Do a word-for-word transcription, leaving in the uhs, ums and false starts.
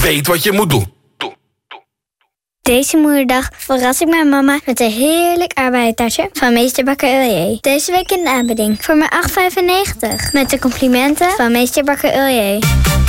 weet wat je moet doen. Deze moederdag verras ik mijn mama met een heerlijk arbeidertasje van meester Bakker Uljee. Deze week in de aanbieding voor maar acht vijfennegentig. Met de complimenten van meester Bakker Uljee.